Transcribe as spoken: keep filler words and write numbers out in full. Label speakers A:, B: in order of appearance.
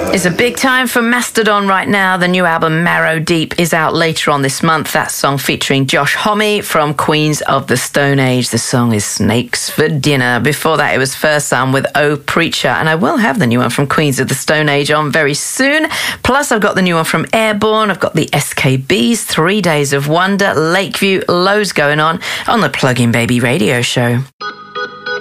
A: It's a big time for Mastodon right now. The new album Marrow Deep is out later on this month. That song featuring Josh Homme from Queens of the Stone Age. The song is Snakes for Dinner. Before that, it was First Son with Oh Preacher. And I will have the new one from Queens of the Stone Age on very soon. Plus, I've got the new one from Airborne. I've got the S K Bs, Three Days of Wonder, Lakeview, loads going on on the Plug-in Baby radio show.